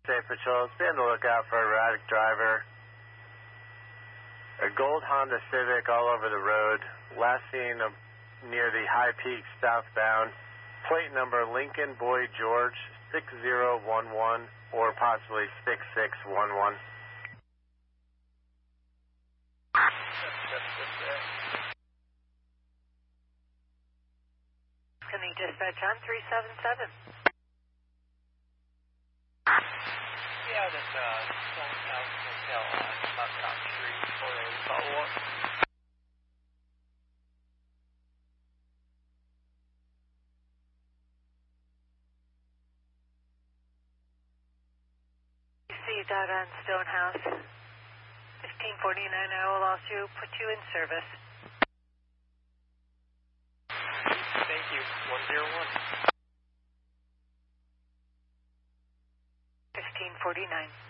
State Patrol, be on the lookout for a erratic driver. A gold Honda Civic all over the road, last seen near the High Peak southbound. Plate number Lincoln Boy George 6011 or possibly 6611. Sending dispatch on 377. Yeah, that's Stonehouse Hotel on Uptown Street for a follow-up. Received out on Stonehouse. 1549, I will also put you in service. Thank you. 101. 1549.